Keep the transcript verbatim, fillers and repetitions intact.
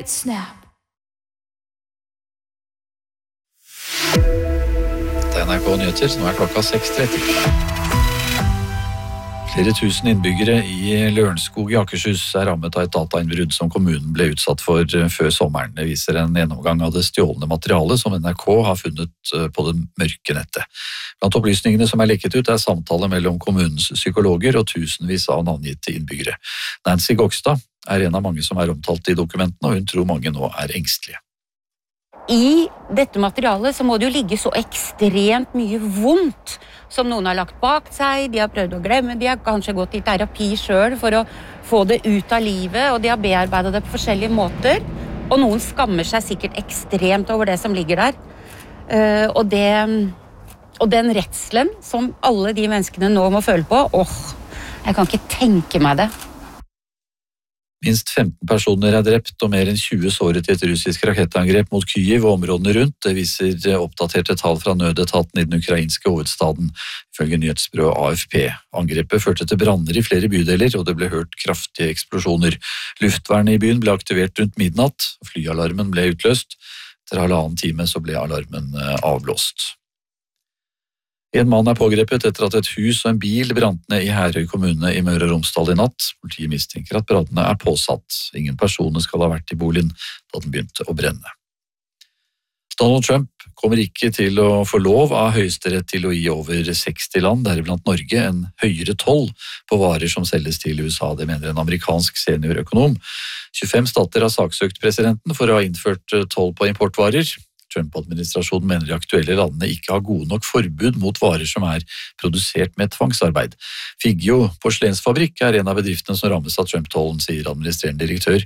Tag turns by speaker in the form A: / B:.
A: Let it snap.
B: Det er N R K Nyheter, som er klokka seks tretti. Flere tusen innbyggere i Lørenskog i Akershus er rammet av et datainnbrudd som kommunen ble utsatt for før sommeren. Det viser en gjennomgang av det stjålne materialet som N R K har funnet på det mørke nettet. Blant opplysningene som er lekket ut er samtaler mellom kommunens psykologer og tusenvis av navngitte innbyggere. Nancy Gokstad er en av mange som er omtalt i dokumentene, og hun tror mange nå er engstelige.
C: I dette materialet så må det jo ligge så ekstremt mye vondt som noen har lagt bak seg, de har prøvd å glemme, de har kanskje gått i terapi selv for å få det ut av livet, og de har bearbeidet det på forskjellige måter, og noen skammer seg sikkert ekstremt over det som ligger der. Uh, og, det, og den redselen som alle de menneskene nå må føle på, åh, jeg kan ikke tenke meg det.
B: Minst femten personer er drept og mer enn tjue såret i et russisk rakettangrep mot Kyiv og områdene rundt. Det viser oppdaterte tall fra nødetaten i den ukrainske hovedstaden, ifølge nyhetsbyrået A F P. Angrepet førte til branner i flere bydeler, og det ble hørt kraftige eksplosjoner. Luftvernet i byen ble aktivert rundt midnatt, flyalarmen ble utløst. Etter halvannen time så ble alarmen avblåst. En mann er pågrepet etter at et hus og en bil brant ned i Herøy kommune i Møre og Romsdal i natt. Politiet mistenker at brannene er påsatt. Ingen personer skal ha vært i boligen da den begynte å brenne. Donald Trump kommer ikke til å få lov av Høyesterett til å gi over seksti land, deriblant Norge, en høyere toll på varer som selges til U S A. Det mener en amerikansk seniorøkonom. tjuefem stater har saksøkt presidenten for å ha innført toll på importvarer. Trump-administrasjonen mener de aktuelle landene ikke har gode nok forbud mot varer som er produsert med tvangsarbeid. Figgjo porselensfabrikk er en av bedriftene som rammes av Trump-tollen, sier administrerende direktør